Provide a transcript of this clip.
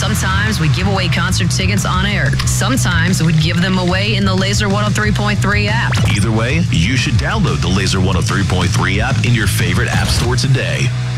Sometimes we give away concert tickets on air. Sometimes we give them away in the Laser 103.3 app. Either way, you should download the Laser 103.3 app in your favorite app store today.